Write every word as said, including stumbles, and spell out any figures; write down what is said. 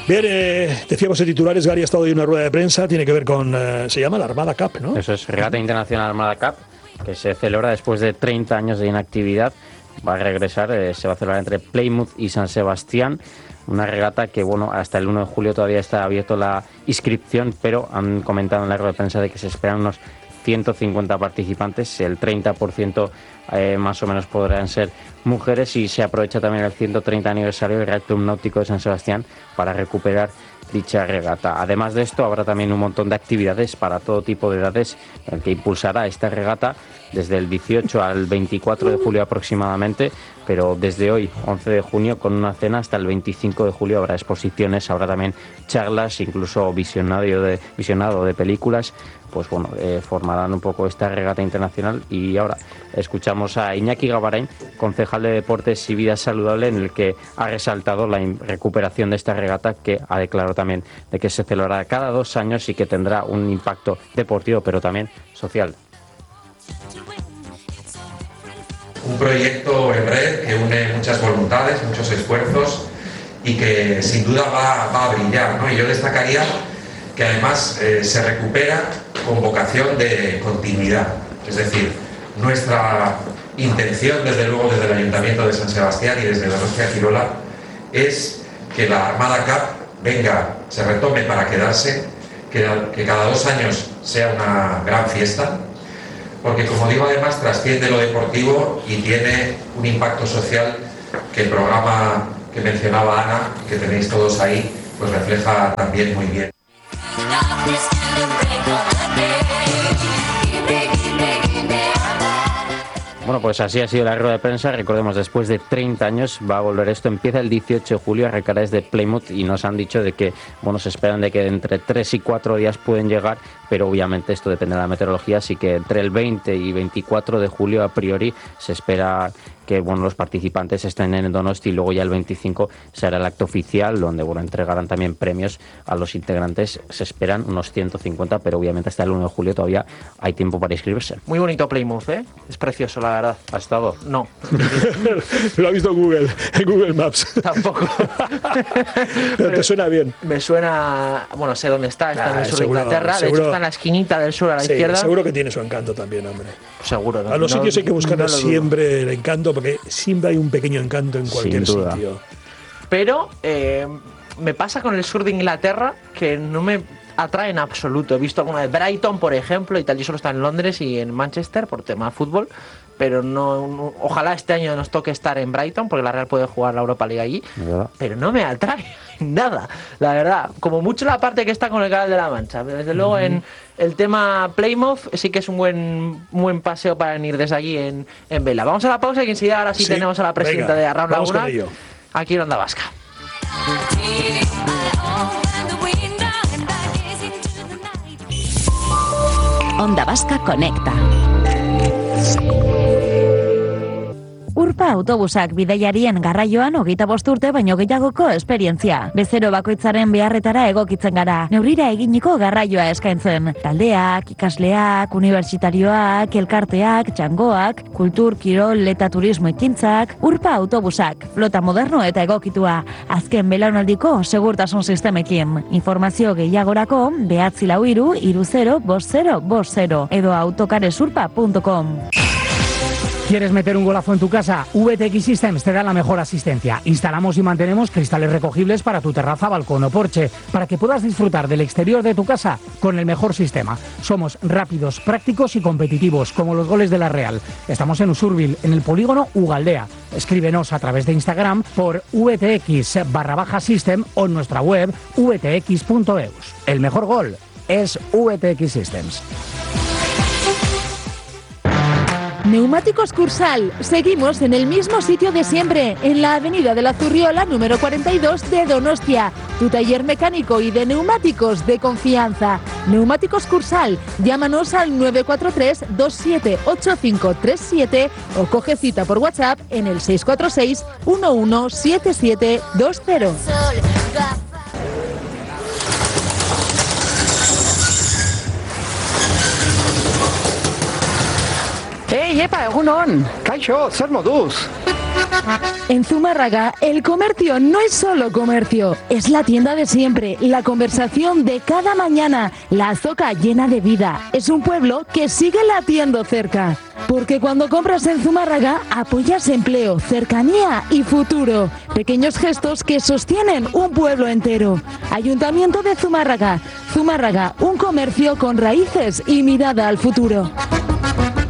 Bien, eh, decíamos en titulares, Gary ha estado hoy en una rueda de prensa, tiene que ver con, eh, se llama la Armada Cup, ¿no? Eso es, Regata Internacional Armada Cup, que se celebra después de treinta años de inactividad. Va a regresar, eh, se va a celebrar entre Plymouth y San Sebastián. Una regata que, bueno, hasta el uno de julio todavía está abierto la inscripción, pero han comentado en la rueda de prensa de que se esperan unos ciento cincuenta participantes, el treinta por ciento eh, más o menos podrán ser mujeres, y se aprovecha también el ciento treinta aniversario del Real Club Náutico de San Sebastián para recuperar dicha regata. Además de esto, habrá también un montón de actividades para todo tipo de edades, el que impulsará esta regata desde el dieciocho al veinticuatro de julio aproximadamente, pero desde hoy, once de junio, con una cena hasta el veinticinco de julio habrá exposiciones, habrá también charlas, incluso visionado de, visionado de películas. Pues bueno, eh, formarán un poco esta regata internacional. Y ahora escuchamos a Iñaki Gabarain, concejal de Deportes y Vida Saludable, en el que ha resaltado la recuperación de esta regata, que ha declarado también de que se celebrará cada dos años y que tendrá un impacto deportivo pero también social. Un proyecto en red que une muchas voluntades, muchos esfuerzos y que sin duda va, va a brillar, ¿no? Y yo destacaría que además eh, se recupera con vocación de continuidad. Es decir, nuestra intención, desde luego, desde el Ayuntamiento de San Sebastián y desde la Donostia Kirola, es que la Armada Cup venga, se retome para quedarse, que, que cada dos años sea una gran fiesta, porque, como digo, además trasciende lo deportivo y tiene un impacto social que el programa que mencionaba Ana, que tenéis todos ahí, pues refleja también muy bien. Bueno, pues así ha sido la rueda de prensa. Recordemos, después de treinta años va a volver esto. Empieza el dieciocho de julio, arrancará desde Plymouth, y nos han dicho de que, bueno, se esperan de que entre tres y cuatro días pueden llegar, pero obviamente esto depende de la meteorología, así que entre el veinte y veinticuatro de julio a priori se espera que, bueno, los participantes estén en Donosti, y luego ya el veinticinco será el acto oficial, donde, bueno, entregarán también premios a los integrantes. Se esperan unos ciento cincuenta, pero obviamente hasta el uno de julio todavía hay tiempo para inscribirse. Muy bonito Plymouth, ¿eh? Es precioso, la verdad. ¿Has estado? No. Lo ha visto en Google, en Google Maps. Tampoco. Pero te suena bien. Me suena... Bueno, sé dónde está, está ah, en el sur seguro, de Inglaterra. Seguro, de hecho, está en la esquinita del sur a la sí, izquierda. Seguro que tiene su encanto también, hombre. Seguro. No, a los no, sitios hay que buscar no siempre el encanto, porque siempre hay un pequeño encanto en cualquier sitio. Pero eh, me pasa con el sur de Inglaterra que no me atrae en absoluto. He visto alguna de Brighton, por ejemplo, y tal. Yo solo estaba en Londres y en Manchester por tema de fútbol, pero no, no, ojalá este año nos toque estar en Brighton, porque la Real puede jugar la Europa League allí, ¿verdad? Pero no me atrae nada, la verdad. Como mucho la parte que está con el Canal de la Mancha. Desde luego, uh-huh. en el tema Plymouth sí que es un buen, un buen paseo para venir desde allí en, en vela. Vamos a la pausa y enseguida ahora sí, sí tenemos a la presidenta venga, de Arraun Laguna aquí en Onda Vasca. Onda Vasca Conecta. Urpa autobusak bidaiarien garraioan hogeita bost urte baino gehiagoko esperientzia. Bezero bakoitzaren beharretara egokitzen gara. Neurrira eginiko garraioa eskaintzen. Taldeak, ikasleak, unibertsitarioak, elkarteak, txangoak, kultur, kirol eta turismo ekintzak. Urpa autobusak, flota moderno eta egokitua. Azken belaunaldiko segurtasun sistemekin. Informazio gehiagorako behatzi lau hiru hiru zero bost zero bost zero edo autocaresurpa punto com. ¿Quieres meter un golazo en tu casa? V T X Systems te da la mejor asistencia. Instalamos y mantenemos cristales recogibles para tu terraza, balcón o porche, para que puedas disfrutar del exterior de tu casa con el mejor sistema. Somos rápidos, prácticos y competitivos, como los goles de la Real. Estamos en Usurbil, en el polígono Ugaldea. Escríbenos a través de Instagram por vtx barra baja system o en nuestra web v t x punto e u s. El mejor gol es V T X Systems. Neumáticos Cursal. Seguimos en el mismo sitio de siempre, en la avenida de la Zurriola número cuarenta y dos de Donostia. Tu taller mecánico y de neumáticos de confianza. Neumáticos Cursal. Llámanos al nueve cuatro tres dos siete ocho cinco tres siete o coge cita por WhatsApp en el seis cuatro seis uno uno siete siete dos cero. Ei, epa, egunon! Kaixo, zer moduz? En Zumárraga, el comercio no es solo comercio, es la tienda de siempre, la conversación de cada mañana, la azoca llena de vida. Es un pueblo que sigue latiendo cerca. Porque cuando compras en Zumárraga, apoyas empleo, cercanía y futuro. Pequeños gestos que sostienen un pueblo entero. Ayuntamiento de Zumárraga. Zumárraga, un comercio con raíces y mirada al futuro.